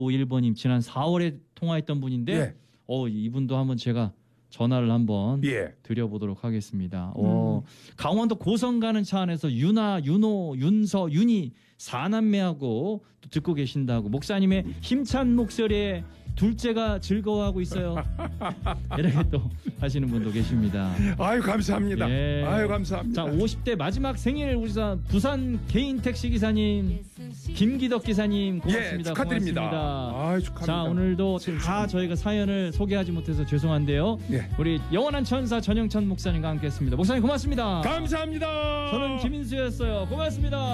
1번님 지난 4월에 통화했던 분인데 예. 이분도 한번 제가 전화를 한번 예. 드려보도록 하겠습니다. 강원도 고성 가는 차 안에서 윤아, 윤호, 윤서, 윤희 4남매하고 또 듣고 계신다고 목사님의 힘찬 목소리에 둘째가 즐거워하고 있어요. 이렇게 또 하시는 분도 계십니다. 아유 감사합니다. 예. 아유 감사합니다. 자 50대 마지막 생일 우리 부산 개인 택시 기사님 김기덕 기사님 고맙습니다. 예, 축하드립니다. 고맙습니다. 아유, 축하합니다. 자 오늘도 다 저희가 사연을 소개하지 못해서 죄송한데요. 예. 우리 영원한 천사 전영찬 목사님과 함께했습니다. 목사님 고맙습니다. 감사합니다. 저는 김인수였어요. 고맙습니다.